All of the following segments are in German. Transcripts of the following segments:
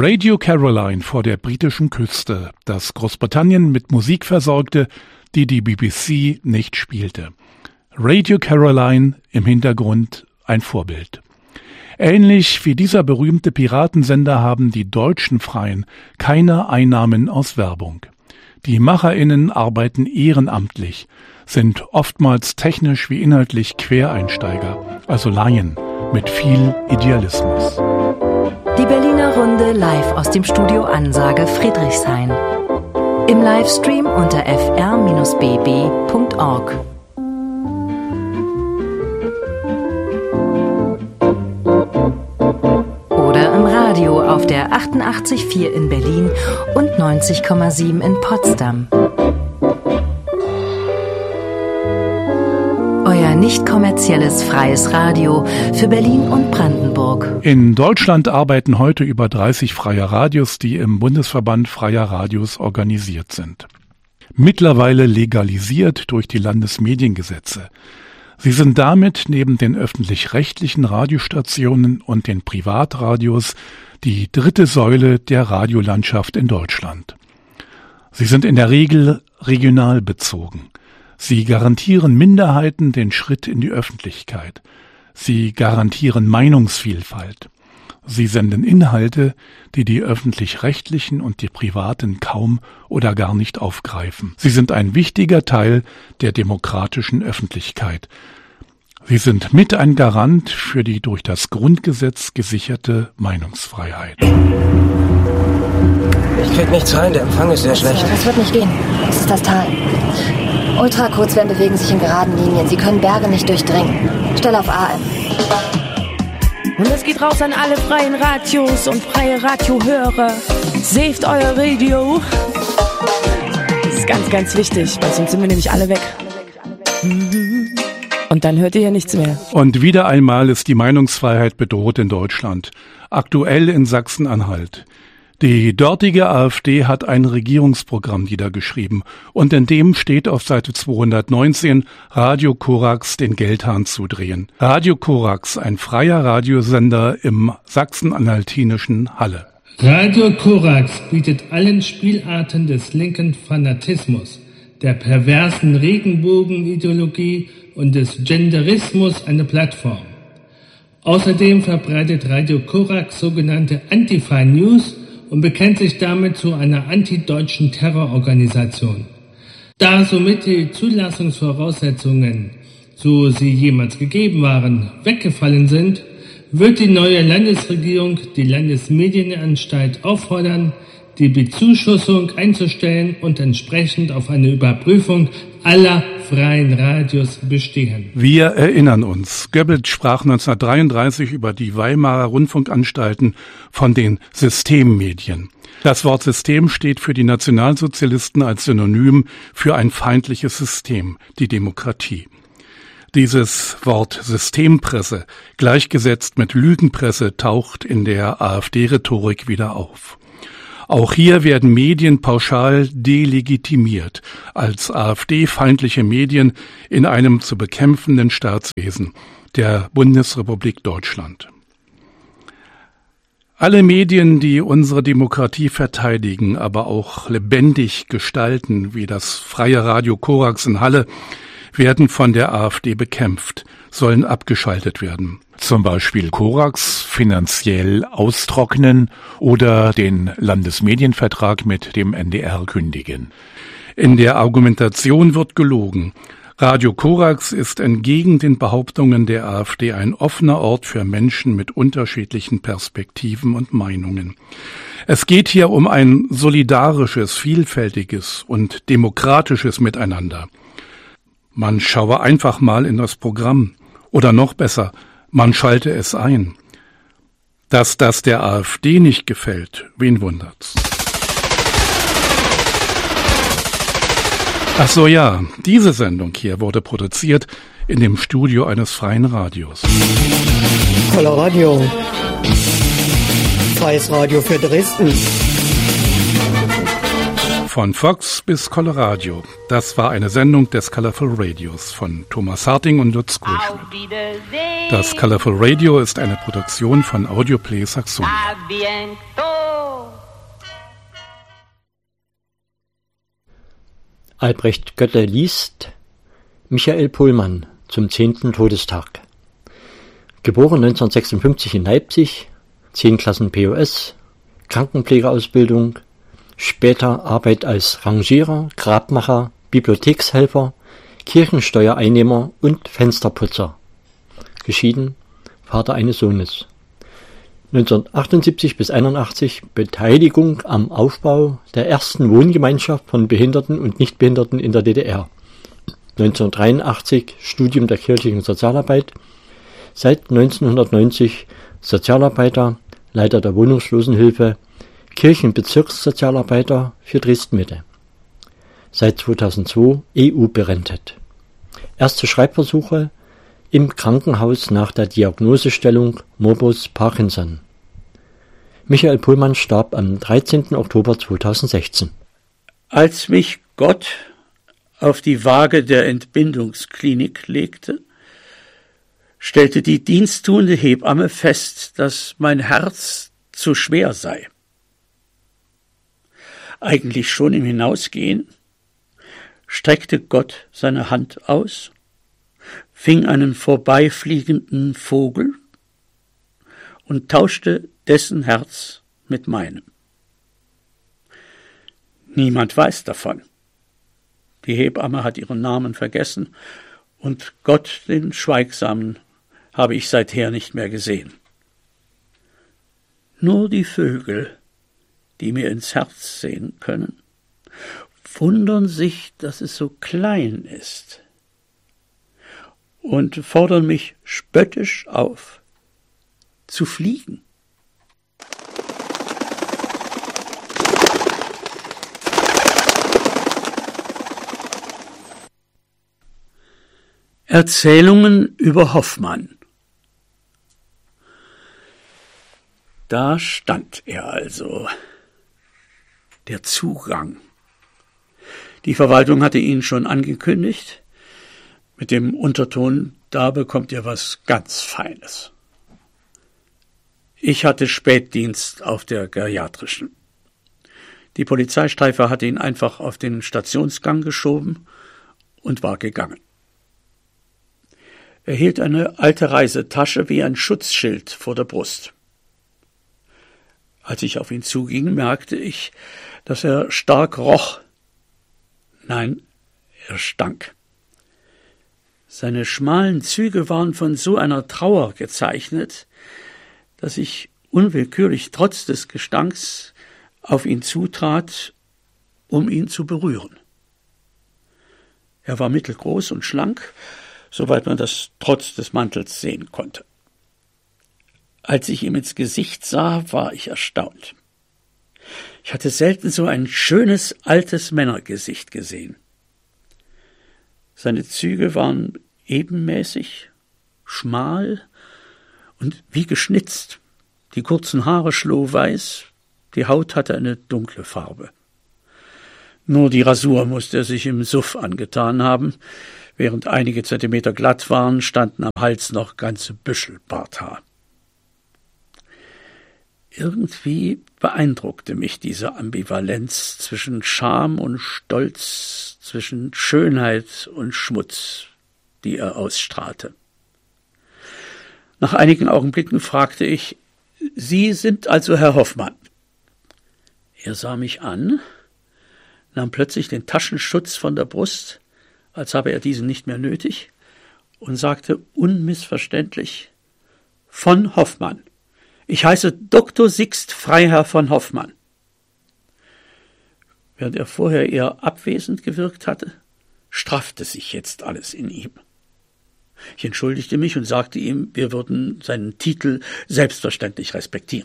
Radio Caroline vor der britischen Küste, das Großbritannien mit Musik versorgte, die die BBC nicht spielte. Radio Caroline im Hintergrund ein Vorbild. Ähnlich wie dieser berühmte Piratensender haben die deutschen Freien keine Einnahmen aus Werbung. Die MacherInnen arbeiten ehrenamtlich, sind oftmals technisch wie inhaltlich Quereinsteiger, also Laien mit viel Idealismus. Die Berliner Runde live aus dem Studio Ansage Friedrichshain. Im Livestream unter fr-bb.org. Oder im Radio auf der 88,4 in Berlin und 90,7 in Potsdam. Euer nicht kommerzielles freies Radio für Berlin und Brandenburg. In Deutschland arbeiten heute über 30 freie Radios, die im Bundesverband Freier Radios organisiert sind. Mittlerweile legalisiert durch die Landesmediengesetze. Sie sind damit neben den öffentlich-rechtlichen Radiostationen und den Privatradios die dritte Säule der Radiolandschaft in Deutschland. Sie sind in der Regel regional bezogen. Sie garantieren Minderheiten den Schritt in die Öffentlichkeit. Sie garantieren Meinungsvielfalt. Sie senden Inhalte, die die öffentlich-rechtlichen und die privaten kaum oder gar nicht aufgreifen. Sie sind ein wichtiger Teil der demokratischen Öffentlichkeit. Sie sind mit ein Garant für die durch das Grundgesetz gesicherte Meinungsfreiheit. Ich krieg nichts rein, der Empfang ist sehr schlecht. Das wird nicht gehen. Das ist das Tal. Ultrakurzwellen bewegen sich in geraden Linien. Sie können Berge nicht durchdringen. Stell auf AM. Und es geht raus an alle freien Radios und freie Radiohörer. Saved euer Radio. Das ist ganz, ganz wichtig, weil sonst sind wir nämlich alle weg. Und dann hört ihr ja nichts mehr. Und wieder einmal ist die Meinungsfreiheit bedroht in Deutschland. Aktuell in Sachsen-Anhalt. Die dortige AfD hat ein Regierungsprogramm niedergeschrieben und in dem steht auf Seite 219, Radio Korax den Geldhahn zudrehen. Radio Korax, ein freier Radiosender im sachsen-anhaltinischen Halle. Radio Korax bietet allen Spielarten des linken Fanatismus, der perversen Regenbogenideologie und des Genderismus eine Plattform. Außerdem verbreitet Radio Korax sogenannte Antifa-News und bekennt sich damit zu einer antideutschen Terrororganisation. Da somit die Zulassungsvoraussetzungen, so sie jemals gegeben waren, weggefallen sind, wird die neue Landesregierung die Landesmedienanstalt auffordern, die Bezuschussung einzustellen und entsprechend auf eine Überprüfung aller freien Radios bestehen. Wir erinnern uns, Goebbels sprach 1933 über die Weimarer Rundfunkanstalten von den Systemmedien. Das Wort System steht für die Nationalsozialisten als Synonym für ein feindliches System, die Demokratie. Dieses Wort Systempresse, gleichgesetzt mit Lügenpresse, taucht in der AfD-Rhetorik wieder auf. Auch hier werden Medien pauschal delegitimiert als AfD-feindliche Medien in einem zu bekämpfenden Staatswesen, der Bundesrepublik Deutschland. Alle Medien, die unsere Demokratie verteidigen, aber auch lebendig gestalten, wie das freie Radio Korax in Halle, werden von der AfD bekämpft, sollen abgeschaltet werden. Zum Beispiel Korax finanziell austrocknen oder den Landesmedienvertrag mit dem NDR kündigen. In der Argumentation wird gelogen. Radio Korax ist entgegen den Behauptungen der AfD ein offener Ort für Menschen mit unterschiedlichen Perspektiven und Meinungen. Es geht hier um ein solidarisches, vielfältiges und demokratisches Miteinander. Man schaue einfach mal in das Programm. Oder noch besser, man schalte es ein. Dass das der AfD nicht gefällt, wen wundert's? Ach so, ja, diese Sendung hier wurde produziert in dem Studio eines freien Radios. Coloradio. Freies Radio für Dresden. Von Fox bis Coloradio. Das war eine Sendung des Colorful Radios von Thomas Harting und Lutz Kohlschmidt. Das Colorful Radio ist eine Produktion von Audioplay Saxonia. Albrecht Götte liest Michael Pohlmann zum 10. Todestag. Geboren 1956 in Leipzig, 10 Klassen POS, Krankenpflegeausbildung, später Arbeit als Rangierer, Grabmacher, Bibliothekshelfer, Kirchensteuereinnehmer und Fensterputzer. Geschieden, Vater eines Sohnes. 1978 bis 1981 Beteiligung am Aufbau der ersten Wohngemeinschaft von Behinderten und Nichtbehinderten in der DDR. 1983 Studium der kirchlichen Sozialarbeit. Seit 1990 Sozialarbeiter, Leiter der Wohnungslosenhilfe, Kirchenbezirkssozialarbeiter für Dresden-Mitte. Seit 2002 EU-berentet. Erste Schreibversuche im Krankenhaus nach der Diagnosestellung Morbus Parkinson. Michael Pohlmann starb am 13. Oktober 2016. Als mich Gott auf die Waage der Entbindungsklinik legte, stellte die diensttuende Hebamme fest, dass mein Herz zu schwer sei. Eigentlich schon im Hinausgehen streckte Gott seine Hand aus, fing einen vorbeifliegenden Vogel und tauschte dessen Herz mit meinem. Niemand weiß davon. Die Hebamme hat ihren Namen vergessen und Gott, den Schweigsamen, habe ich seither nicht mehr gesehen. Nur die Vögel, die mir ins Herz sehen können, wundern sich, dass es so klein ist und fordern mich spöttisch auf, zu fliegen. Erzählungen über Hoffmann. Da stand er also, der Zugang. Die Verwaltung hatte ihn schon angekündigt, mit dem Unterton, da bekommt ihr was ganz Feines. Ich hatte Spätdienst auf der Geriatrischen. Die Polizeistreife hatte ihn einfach auf den Stationsgang geschoben und war gegangen. Er hielt eine alte Reisetasche wie ein Schutzschild vor der Brust. Als ich auf ihn zuging, merkte ich, dass er stark roch. Nein, er stank. Seine schmalen Züge waren von so einer Trauer gezeichnet, dass ich unwillkürlich trotz des Gestanks auf ihn zutrat, um ihn zu berühren. Er war mittelgroß und schlank, soweit man das trotz des Mantels sehen konnte. Als ich ihm ins Gesicht sah, war ich erstaunt. Ich hatte selten so ein schönes, altes Männergesicht gesehen. Seine Züge waren ebenmäßig, schmal und wie geschnitzt. Die kurzen Haare schlohweiß, die Haut hatte eine dunkle Farbe. Nur die Rasur musste er sich im Suff angetan haben. Während einige Zentimeter glatt waren, standen am Hals noch ganze Büschel Barthaar. Irgendwie beeindruckte mich diese Ambivalenz zwischen Scham und Stolz, zwischen Schönheit und Schmutz, die er ausstrahlte. Nach einigen Augenblicken fragte ich, »Sie sind also Herr Hoffmann?« Er sah mich an, nahm plötzlich den Taschenschutz von der Brust, als habe er diesen nicht mehr nötig, und sagte unmissverständlich, »Von Hoffmann. Ich heiße Dr. Sixt Freiherr von Hoffmann.« Während er vorher eher abwesend gewirkt hatte, straffte sich jetzt alles in ihm. Ich entschuldigte mich und sagte ihm, wir würden seinen Titel selbstverständlich respektieren.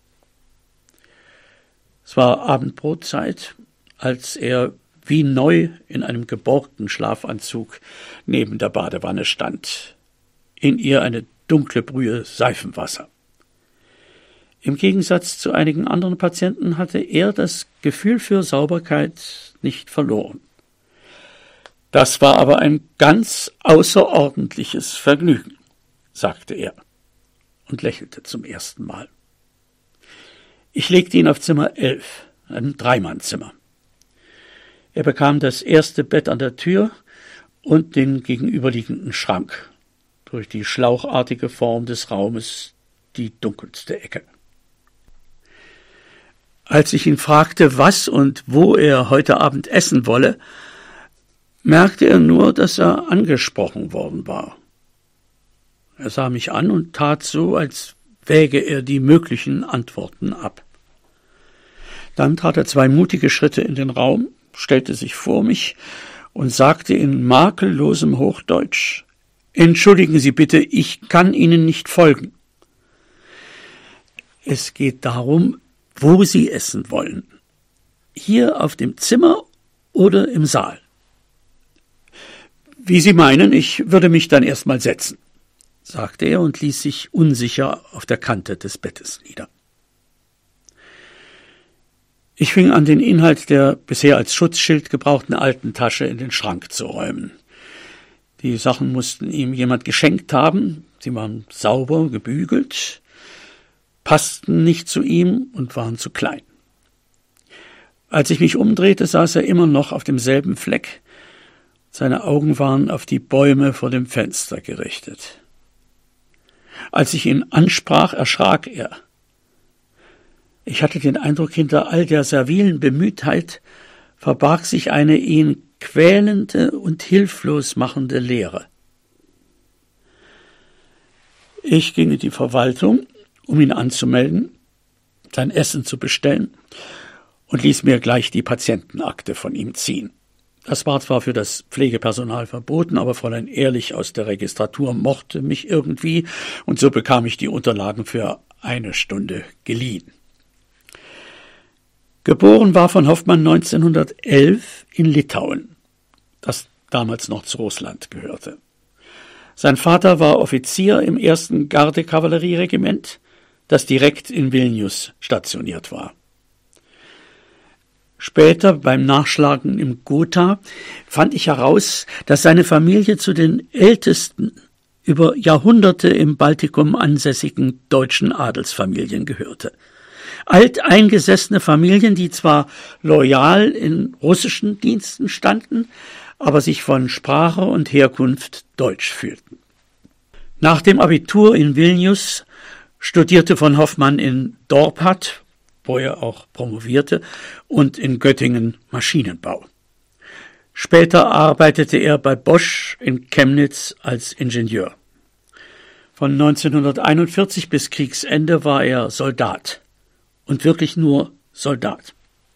Es war Abendbrotzeit, als er wie neu in einem geborgten Schlafanzug neben der Badewanne stand. In ihr eine dunkle Brühe Seifenwasser. Im Gegensatz zu einigen anderen Patienten hatte er das Gefühl für Sauberkeit nicht verloren. »Das war aber ein ganz außerordentliches Vergnügen«, sagte er und lächelte zum ersten Mal. Ich legte ihn auf Zimmer 11, einem Dreimannzimmer. Er bekam das erste Bett an der Tür und den gegenüberliegenden Schrank. Durch die schlauchartige Form des Raumes die dunkelste Ecke. Als ich ihn fragte, was und wo er heute Abend essen wolle, merkte er nur, dass er angesprochen worden war. Er sah mich an und tat so, als wäge er die möglichen Antworten ab. Dann trat er 2 mutige Schritte in den Raum, stellte sich vor mich und sagte in makellosem Hochdeutsch: »Entschuldigen Sie bitte, ich kann Ihnen nicht folgen. Es geht darum, wo Sie essen wollen. Hier auf dem Zimmer oder im Saal?« »Wie Sie meinen, ich würde mich dann erst mal setzen«, sagte er und ließ sich unsicher auf der Kante des Bettes nieder. Ich fing an, den Inhalt der bisher als Schutzschild gebrauchten alten Tasche in den Schrank zu räumen. Die Sachen mussten ihm jemand geschenkt haben, sie waren sauber gebügelt, passten nicht zu ihm und waren zu klein. Als ich mich umdrehte, saß er immer noch auf demselben Fleck. Seine Augen waren auf die Bäume vor dem Fenster gerichtet. Als ich ihn ansprach, erschrak er. Ich hatte den Eindruck, hinter all der servilen Bemühtheit verbarg sich eine ihn quälende und hilflos machende Leere. Ich ging in die Verwaltung, um ihn anzumelden, sein Essen zu bestellen und ließ mir gleich die Patientenakte von ihm ziehen. Das war zwar für das Pflegepersonal verboten, aber Fräulein Ehrlich aus der Registratur mochte mich irgendwie und so bekam ich die Unterlagen für 1 Stunde geliehen. Geboren war von Hoffmann 1911 in Litauen, das damals noch zu Russland gehörte. Sein Vater war Offizier im 1. Gardekavallerieregiment, das direkt in Vilnius stationiert war. Später, beim Nachschlagen im Gotha, fand ich heraus, dass seine Familie zu den ältesten über Jahrhunderte im Baltikum ansässigen deutschen Adelsfamilien gehörte. Alteingesessene Familien, die zwar loyal in russischen Diensten standen, aber sich von Sprache und Herkunft deutsch fühlten. Nach dem Abitur in Vilnius studierte von Hoffmann in Dorpat, wo er auch promovierte, und in Göttingen Maschinenbau. Später arbeitete er bei Bosch in Chemnitz als Ingenieur. Von 1941 bis Kriegsende war er Soldat. Und wirklich nur Soldat.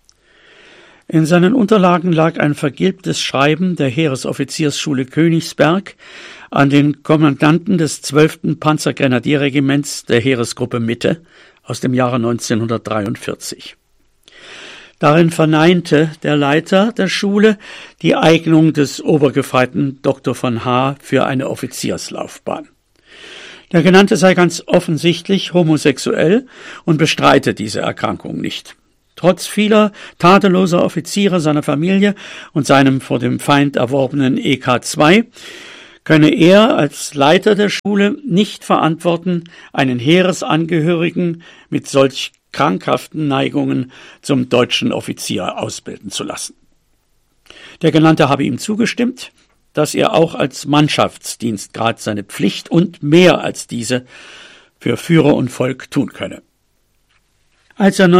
In seinen Unterlagen lag ein vergilbtes Schreiben der Heeresoffiziersschule Königsberg an den Kommandanten des 12. Panzergrenadierregiments der Heeresgruppe Mitte aus dem Jahre 1943. Darin verneinte der Leiter der Schule die Eignung des Obergefreiten Dr. von H. für eine Offizierslaufbahn. Der Genannte sei ganz offensichtlich homosexuell und bestreite diese Erkrankung nicht. Trotz vieler tadelloser Offiziere seiner Familie und seinem vor dem Feind erworbenen EK2 könne er als Leiter der Schule nicht verantworten, einen Heeresangehörigen mit solch krankhaften Neigungen zum deutschen Offizier ausbilden zu lassen. Der Genannte habe ihm zugestimmt, dass er auch als Mannschaftsdienstgrad seine Pflicht und mehr als diese für Führer und Volk tun könne. Als er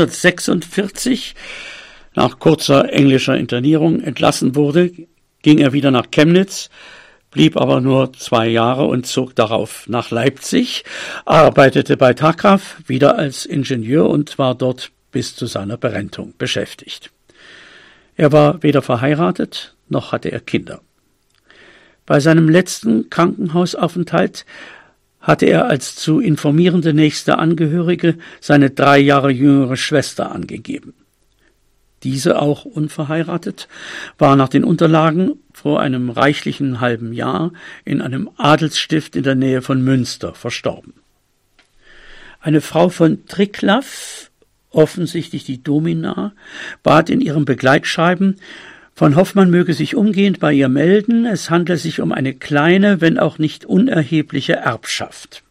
1946 nach kurzer englischer Internierung entlassen wurde, ging er wieder nach Chemnitz, blieb aber nur 2 Jahre und zog darauf nach Leipzig, arbeitete bei Takraf wieder als Ingenieur und war dort bis zu seiner Berentung beschäftigt. Er war weder verheiratet, noch hatte er Kinder. Bei seinem letzten Krankenhausaufenthalt hatte er als zu informierende nächste Angehörige seine 3 Jahre jüngere Schwester angegeben. Diese, auch unverheiratet, war nach den Unterlagen vor einem reichlichen halben Jahr in einem Adelsstift in der Nähe von Münster verstorben. Eine Frau von Triglav, offensichtlich die Domina, bat in ihrem Begleitschreiben, von Hoffmann möge sich umgehend bei ihr melden, es handle sich um eine kleine, wenn auch nicht unerhebliche Erbschaft.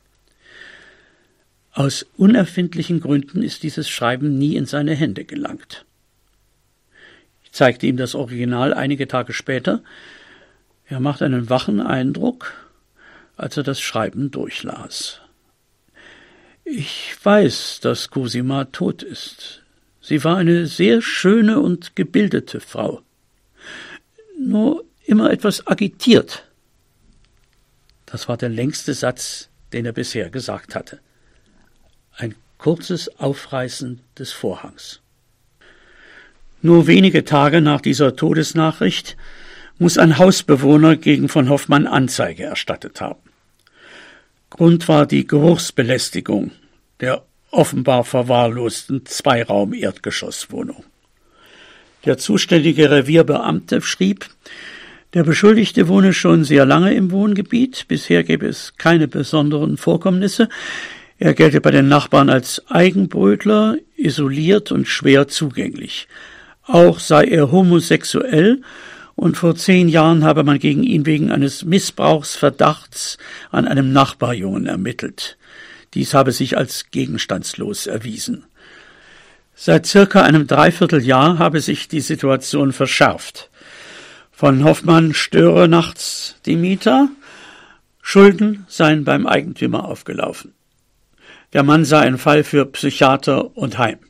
Aus unerfindlichen Gründen ist dieses Schreiben nie in seine Hände gelangt. Ich zeigte ihm das Original einige Tage später. Er macht einen wachen Eindruck, als er das Schreiben durchlas. Ich weiß, dass Cosima tot ist. Sie war eine sehr schöne und gebildete Frau. Nur immer etwas agitiert. Das war der längste Satz, den er bisher gesagt hatte. Ein kurzes Aufreißen des Vorhangs. Nur wenige Tage nach dieser Todesnachricht muss ein Hausbewohner gegen von Hoffmann Anzeige erstattet haben. Grund war die Geruchsbelästigung der offenbar verwahrlosten Zweiraum-Erdgeschosswohnung. Der zuständige Revierbeamte schrieb, der Beschuldigte wohne schon sehr lange im Wohngebiet, bisher gäbe es keine besonderen Vorkommnisse. Er gelte bei den Nachbarn als Eigenbrötler, isoliert und schwer zugänglich. Auch sei er homosexuell und vor 10 Jahren habe man gegen ihn wegen eines Missbrauchsverdachts an einem Nachbarjungen ermittelt. Dies habe sich als gegenstandslos erwiesen. Seit circa einem Dreivierteljahr habe sich die Situation verschärft. Von Hoffmann störe nachts die Mieter, Schulden seien beim Eigentümer aufgelaufen. Der Mann sei ein Fall für Psychiater und Heim.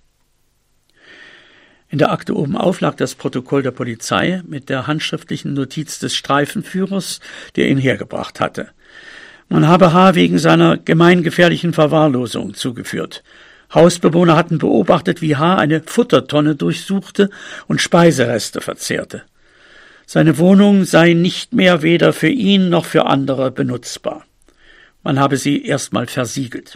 In der Akte obenauf lag das Protokoll der Polizei mit der handschriftlichen Notiz des Streifenführers, der ihn hergebracht hatte. Man habe H. wegen seiner gemeingefährlichen Verwahrlosung zugeführt. Hausbewohner hatten beobachtet, wie H. eine Futtertonne durchsuchte und Speisereste verzehrte. Seine Wohnung sei nicht mehr weder für ihn noch für andere benutzbar. Man habe sie erstmal versiegelt.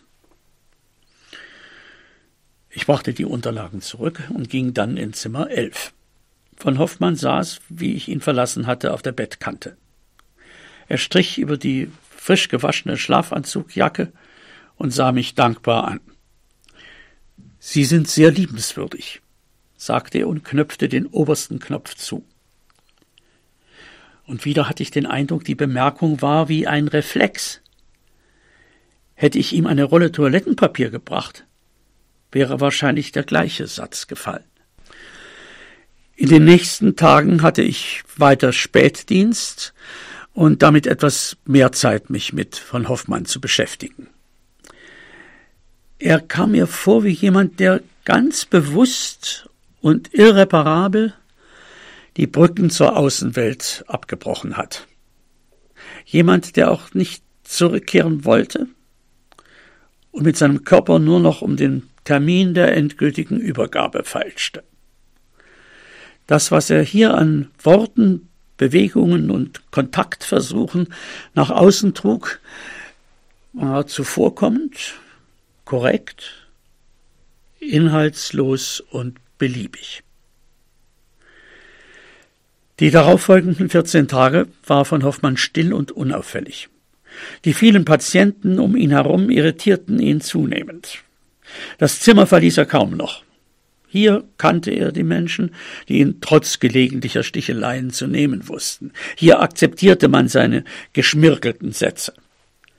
Ich brachte die Unterlagen zurück und ging dann in Zimmer 11. Von Hoffmann saß, wie ich ihn verlassen hatte, auf der Bettkante. Er strich über die frisch gewaschene Schlafanzugjacke und sah mich dankbar an. »Sie sind sehr liebenswürdig«, sagte er und knöpfte den obersten Knopf zu. Und wieder hatte ich den Eindruck, die Bemerkung war wie ein Reflex. Hätte ich ihm eine Rolle Toilettenpapier gebracht, wäre wahrscheinlich der gleiche Satz gefallen. In den nächsten Tagen hatte ich weiter Spätdienst und damit etwas mehr Zeit, mich mit von Hoffmann zu beschäftigen. Er kam mir vor wie jemand, der ganz bewusst und irreparabel die Brücken zur Außenwelt abgebrochen hat. Jemand, der auch nicht zurückkehren wollte und mit seinem Körper nur noch um den Termin der endgültigen Übergabe feilschte. Das, was er hier an Worten, Bewegungen und Kontaktversuchen nach außen trug, war zuvorkommend, korrekt, inhaltslos und beliebig. Die darauffolgenden 14 Tage war von Hoffmann still und unauffällig. Die vielen Patienten um ihn herum irritierten ihn zunehmend. Das Zimmer verließ er kaum noch. Hier kannte er die Menschen, die ihn trotz gelegentlicher Sticheleien zu nehmen wussten. Hier akzeptierte man seine geschmirgelten Sätze.